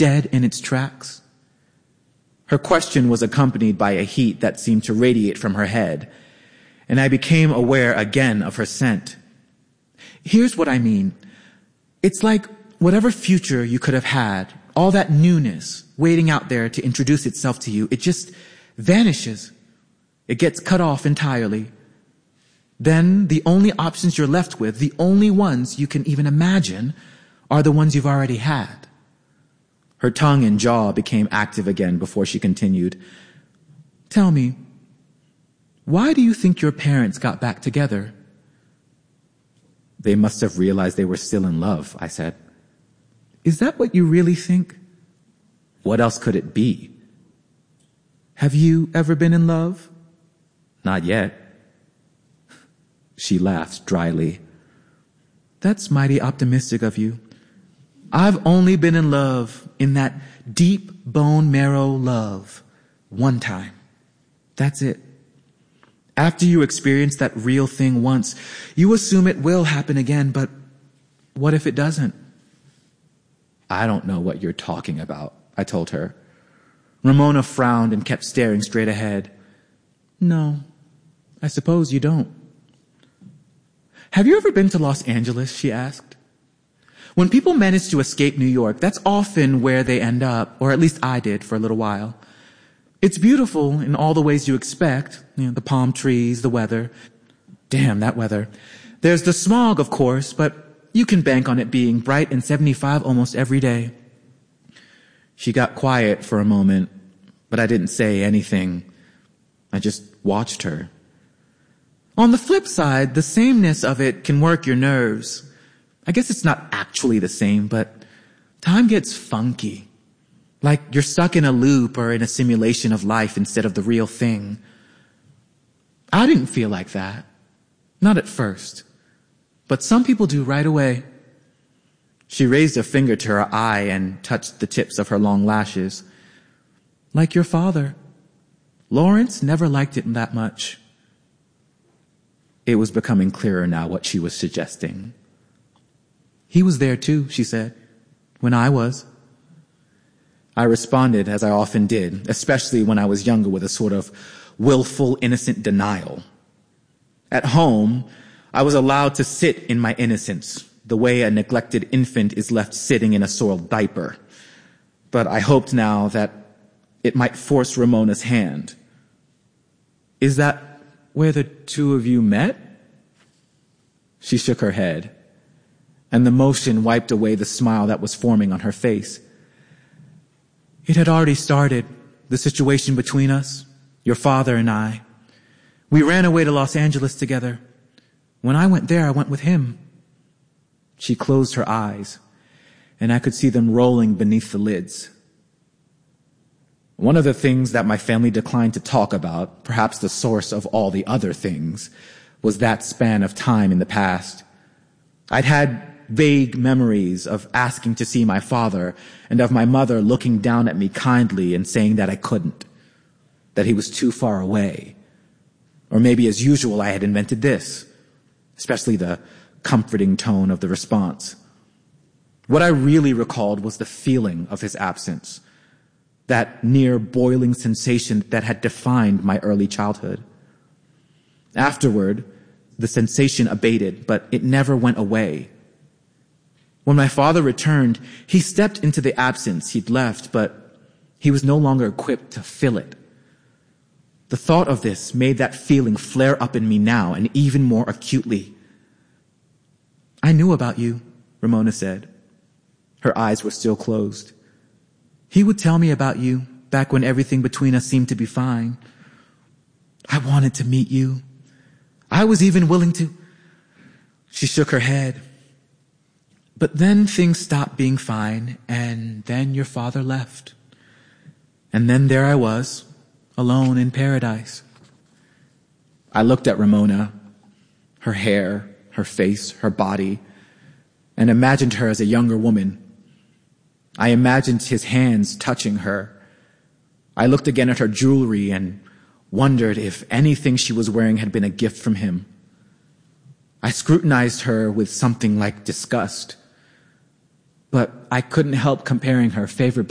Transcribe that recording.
dead in its tracks? Her question was accompanied by a heat that seemed to radiate from her head, and I became aware again of her scent. Here's what I mean. It's like whatever future you could have had, all that newness waiting out there to introduce itself to you, it just vanishes. It gets cut off entirely. Then the only options you're left with, the only ones you can even imagine, are the ones you've already had. Her tongue and jaw became active again before she continued. Tell me, why do you think your parents got back together? They must have realized they were still in love, I said. Is that what you really think? What else could it be? Have you ever been in love? Not yet. She laughed dryly. That's mighty optimistic of you. I've only been in love, in that deep bone marrow love, one time. That's it. After you experience that real thing once, you assume it will happen again, but what if it doesn't? I don't know what you're talking about, I told her. Ramona frowned and kept staring straight ahead. No, I suppose you don't. Have you ever been to Los Angeles? She asked. When people manage to escape New York, that's often where they end up, or at least I did for a little while. It's beautiful in all the ways you expect, the palm trees, the weather. Damn, that weather. There's the smog, of course, but you can bank on it being bright and 75 almost every day. She got quiet for a moment, but I didn't say anything. I just watched her. On the flip side, the sameness of it can work your nerves. I guess it's not actually the same, but time gets funky. Like you're stuck in a loop or in a simulation of life instead of the real thing. I didn't feel like that. Not at first. But some people do right away. She raised a finger to her eye and touched the tips of her long lashes. Like your father. Lawrence never liked it that much. It was becoming clearer now what she was suggesting. He was there too, she said, when I was. I responded as I often did, especially when I was younger, with a sort of willful, innocent denial. At home, I was allowed to sit in my innocence, the way a neglected infant is left sitting in a soiled diaper. But I hoped now that it might force Ramona's hand. Is that where the two of you met? She shook her head, and the motion wiped away the smile that was forming on her face. It had already started, the situation between us, your father and I. We ran away to Los Angeles together. When I went there, I went with him. She closed her eyes, and I could see them rolling beneath the lids. One of the things that my family declined to talk about, perhaps the source of all the other things, was that span of time in the past. I'd had vague memories of asking to see my father and of my mother looking down at me kindly and saying that I couldn't, that he was too far away. Or maybe as usual I had invented this, especially the comforting tone of the response. What I really recalled was the feeling of his absence, that near boiling sensation that had defined my early childhood. Afterward, the sensation abated, but it never went away. When my father returned, he stepped into the absence he'd left, but he was no longer equipped to fill it. The thought of this made that feeling flare up in me now, and even more acutely. I knew about you, Ramona said. Her eyes were still closed. He would tell me about you back when everything between us seemed to be fine. I wanted to meet you. I was even willing to. She shook her head. But then things stopped being fine, and then your father left. And then there I was, alone in paradise. I looked at Ramona, her hair, her face, her body, and imagined her as a younger woman. I imagined his hands touching her. I looked again at her jewelry and wondered if anything she was wearing had been a gift from him. I scrutinized her with something like disgust, but I couldn't help comparing her favorably